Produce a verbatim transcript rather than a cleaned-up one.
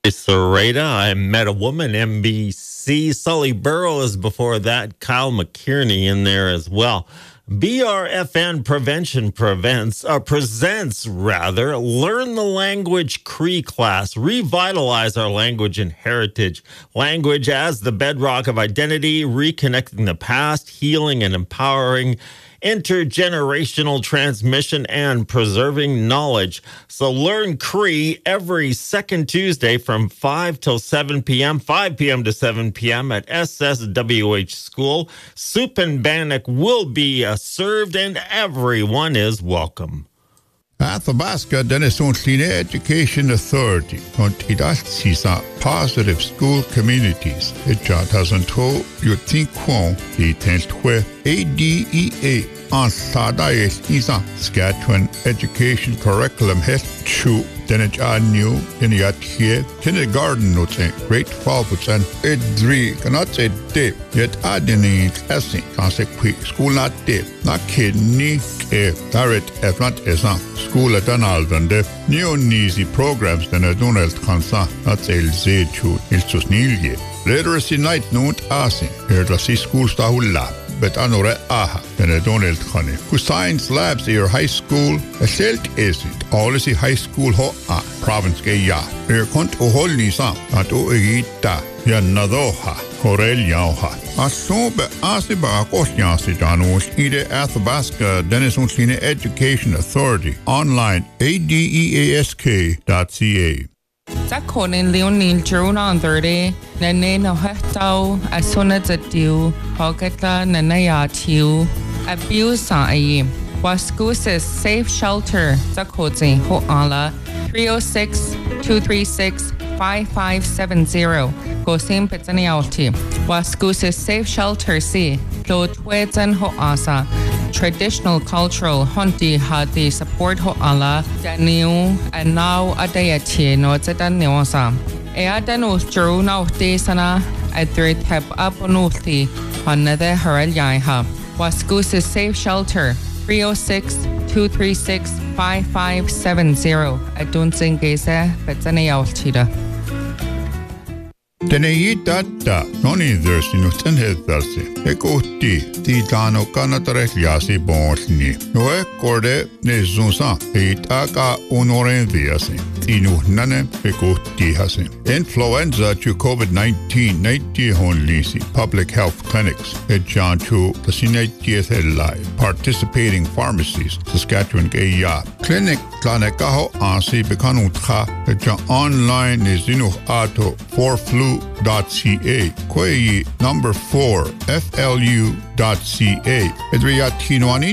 Sarita, I Met a Woman, N B C. Sully Burrows before that. Kyle McKierney in there as well. B R F N Prevention Prevents, uh, presents, rather, Learn the Language Cree class. Revitalize our language and heritage. Language as the bedrock of identity, reconnecting the past, healing and empowering intergenerational transmission and preserving knowledge. So learn Cree every second Tuesday from five till seven p.m., five p.m. to seven p.m. at S S W H School. Soup and bannock will be uh, served and everyone is welcome. Athabasca Denison Education Authority contidas sisa positive school communities. It doesn't hold you think quon the tenth where A D E A on Sadaes Isa Saskatchewan Education Curriculum has two Denich a new in yet here kindergarten notes and grade twelve and eight three cannot say dip yet adini essay consequent school not dip not kidney eh direct if not is not school at Donald the new easy programs than a Donald Kansa not say z to il susnilje literacy night note asing here to see school stahula but anore aha than a Donald Connie who science labs your high school a selt is it all is high school ho a province ke ya er kont o holni sa at o egita ya nadoha korel yaha asobe asiba kosnyasi danos ide Athabasca Denison Clean Education Authority online adeask dot ca. Zakonin Leonil June on thirty, Nane no Hetau, as soon as a dew, Hogata Nanaya Tiu, abuse Sai, Waskusis Safe Shelter, Zakoti, Hoala, three oh six, two three six, five five seven zero, Gosim Petanialti, Waskusis Safe Shelter C, Lotwetan Hoasa. Traditional cultural hunti hati support ho ala daniu and now adayati no tadaniwasa e adanu juru na uti sana adrit have up onuti another haral yaiha waskus safe shelter three oh six, two three six, five five seven zero adun singesa petanialtida Teneitata, noni dersi nusten hedarsi. Ekoti, ti dano kanatare liasi bonsni. No ekorde ne zunsa, eitaka unoren viasi. Tinu nane ekoti hasi. Influenza to COVID nineteen, ninety honlisi, public health clinics, et John to the Sinetieth live, participating pharmacies, Saskatchewan Gaya. Clinic Tlanekaho ansi bekanutha, et John online is inu ato for flu. Dot ca Kwei number four F L U dot ca Edriat Kinwani